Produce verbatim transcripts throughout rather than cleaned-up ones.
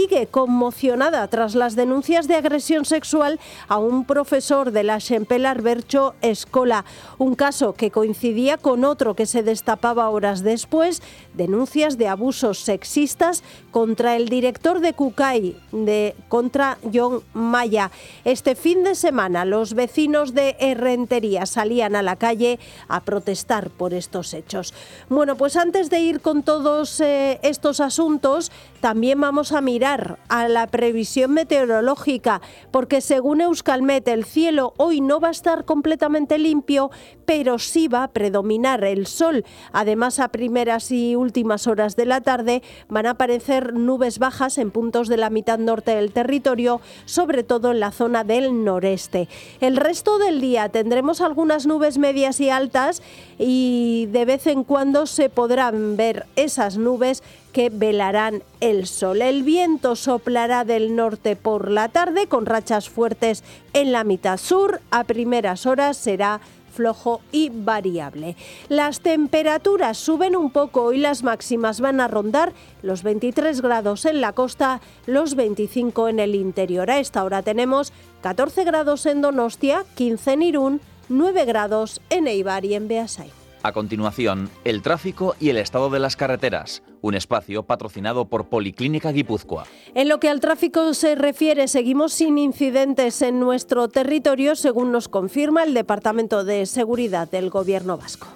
sigue conmocionada tras las denuncias de agresión sexual a un profesor de la Xempel Arbercho Escola, un caso que coincidía con otro que se destapaba horas después, denuncias de abusos sexistas contra el director de Cucay, de, contra John Maya. Este fin de semana los vecinos de Errentería salían a la calle a protestar por estos hechos. Bueno, pues antes de ir con todos eh, estos asuntos, también vamos a mirar a la previsión meteorológica, porque según Euskalmet el cielo hoy no va a estar completamente limpio, pero sí va a predominar el sol. Además, a primeras y últimas horas de la tarde van a aparecer nubes bajas en puntos de la mitad norte del territorio, sobre todo en la zona del noreste. El resto del día tendremos algunas nubes medias y altas y de vez en cuando se podrán ver esas nubes que velarán el sol. El viento soplará del norte por la tarde con rachas fuertes en la mitad sur. A primeras horas será flojo y variable. Las temperaturas suben un poco. Hoy las máximas van a rondar los veintitrés grados en la costa, los veinticinco en el interior. A esta hora tenemos catorce grados en Donostia, quince en Irún, nueve grados en Eibar y en Beasain. A continuación, el tráfico y el estado de las carreteras, un espacio patrocinado por Policlínica Guipúzcoa. En lo que al tráfico se refiere, seguimos sin incidentes en nuestro territorio, según nos confirma el Departamento de Seguridad del Gobierno vasco.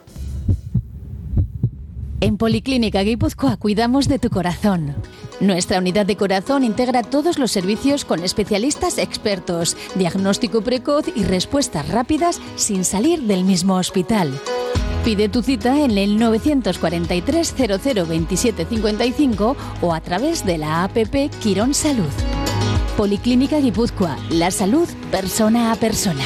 En Policlínica Guipúzcoa cuidamos de tu corazón. Nuestra unidad de corazón integra todos los servicios con especialistas expertos, diagnóstico precoz y respuestas rápidas sin salir del mismo hospital. Pide tu cita en el nueve cuatro tres cero cero veintisiete cincuenta y cinco o a través de la app Quirón Salud. Policlínica Guipúzcoa, la salud persona a persona.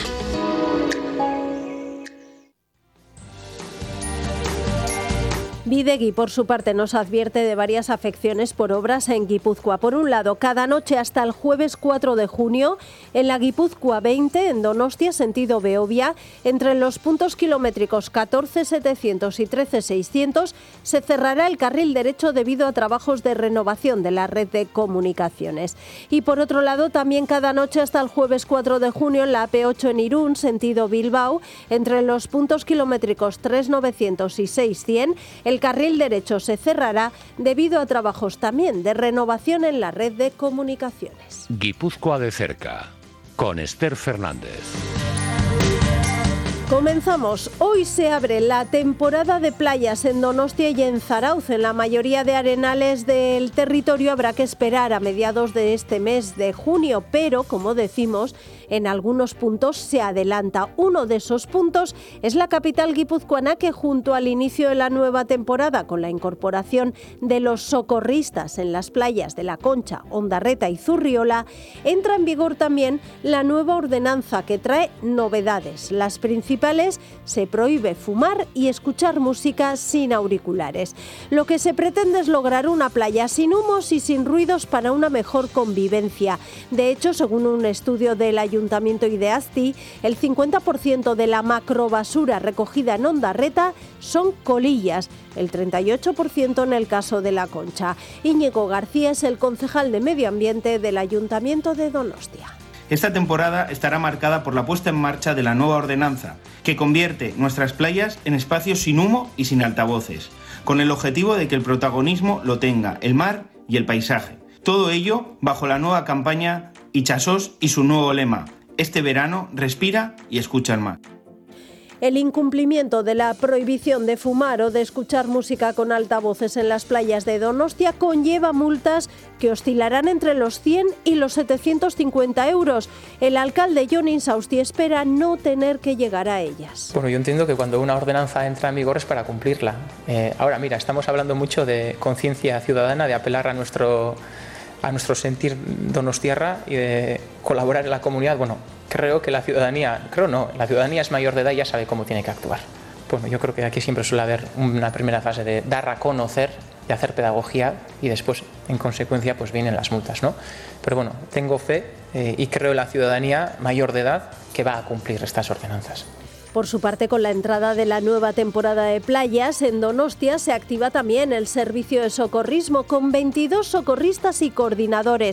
Bidegui, por su parte, nos advierte de varias afecciones por obras en Guipúzcoa. Por un lado, cada noche hasta el jueves cuatro de junio, en la Guipúzcoa veinte, en Donostia, sentido Beovia, entre los puntos kilométricos catorce setecientos y trece seiscientos, se cerrará el carril derecho debido a trabajos de renovación de la red de comunicaciones. Y por otro lado, también cada noche hasta el jueves cuatro de junio, en la A P ocho en Irún, sentido Bilbao, entre los puntos kilométricos tres novecientos y seis cien, el carril derecho se cerrará debido a trabajos también de renovación en la red de comunicaciones. Guipúzcoa de cerca, con Esther Fernández. Comenzamos. Hoy se abre la temporada de playas en Donostia y en Zarauz. En la mayoría de arenales del territorio habrá que esperar a mediados de este mes de junio, pero, como decimos, en algunos puntos se adelanta. Uno de esos puntos es la capital guipuzcoana, que junto al inicio de la nueva temporada, con la incorporación de los socorristas en las playas de La Concha, Ondarreta y Zurriola, entra en vigor también la nueva ordenanza que trae novedades. Las principales: se prohíbe fumar y escuchar música sin auriculares. Lo que se pretende es lograr una playa sin humos y sin ruidos para una mejor convivencia. De hecho, según un estudio del Ayuntamiento y de Asti, el cincuenta por ciento de la macrobasura recogida en Ondarreta son colillas, el treinta y ocho por ciento en el caso de La Concha. Íñigo García es el concejal de Medio Ambiente del Ayuntamiento de Donostia. Esta temporada estará marcada por la puesta en marcha de la nueva ordenanza, que convierte nuestras playas en espacios sin humo y sin altavoces, con el objetivo de que el protagonismo lo tenga el mar y el paisaje. Todo ello bajo la nueva campaña Itxasos y su nuevo lema: este verano respira y escucha el mar. El incumplimiento de la prohibición de fumar o de escuchar música con altavoces en las playas de Donostia conlleva multas que oscilarán entre los cien y los setecientos cincuenta euros. El alcalde Jon Insausti espera no tener que llegar a ellas. Bueno, yo entiendo que cuando una ordenanza entra en vigor es para cumplirla. Eh, ahora, mira, estamos hablando mucho de conciencia ciudadana, de apelar a nuestro, a nuestro sentir donostiarra y de colaborar en la comunidad. Bueno, creo que la ciudadanía, creo no, la ciudadanía es mayor de edad y ya sabe cómo tiene que actuar. Bueno, yo creo que aquí siempre suele haber una primera fase de dar a conocer, de hacer pedagogía y después, en consecuencia, pues vienen las multas, ¿no? Pero bueno, tengo fe eh, y creo en la ciudadanía mayor de edad que va a cumplir estas ordenanzas. Por su parte, con la entrada de la nueva temporada de playas, en Donostia se activa también el servicio de socorrismo con veintidós socorristas y coordinadores.